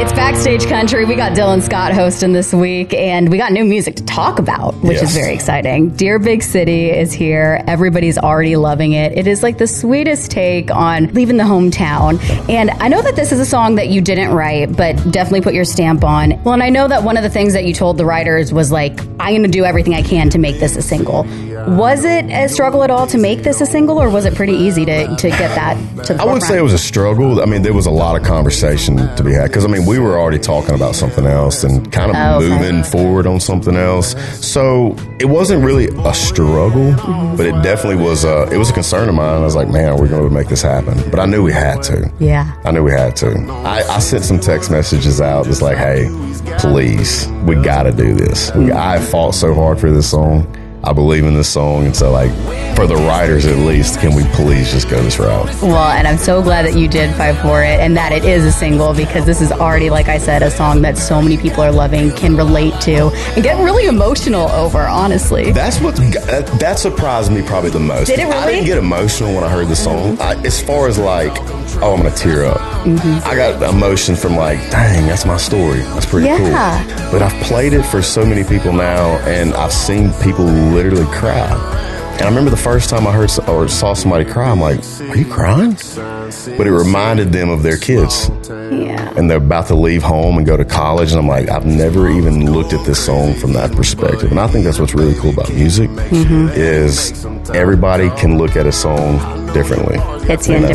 It's Backstage Country. We got Dylan Scott hosting this week, and we got new music to talk about, which is very exciting. Dear Big City is here. Everybody's already loving it. It is like the sweetest take on leaving the hometown. And I know that this is a song that you didn't write, but definitely put your stamp on. Well, and I know that one of the things that you told the writers was like, I'm going to do everything I can to make this a single. Was it a struggle at all to make this a single, or was it pretty easy to get that to the forefront? I would say it was a struggle. I mean, there was a lot of conversation to be had, because, I mean, we were already talking about something else and kind of moving forward on something else. So it wasn't really a struggle, but it definitely was it was a concern of mine. I was like, man, we're going to make this happen. But I knew we had to. Yeah. I knew we had to. I sent some text messages out. It's like, hey, please, we got to do this. I fought so hard for this song. I believe in this song, and so, like, for the writers at least, can we please just go this route? Well, and I'm so glad that you did fight for it, and that it is a single, because this is already, like I said, a song that so many people are loving, can relate to, and get really emotional over, honestly. That surprised me probably the most. Did it really? I didn't get emotional when I heard the song. As far as, like, oh, I'm going to tear up. I got emotion from, like, dang, that's my story. That's pretty cool. But I've played it for so many people now, and I've seen people literally cry. And I remember the first time I heard or saw somebody cry, I'm like, are you crying? But it reminded them of their kids. Yeah. And they're about to leave home and go to college. And I'm like, I've never even looked at this song from that perspective. And I think that's what's really cool about music, is everybody can look at a song differently. Hits you in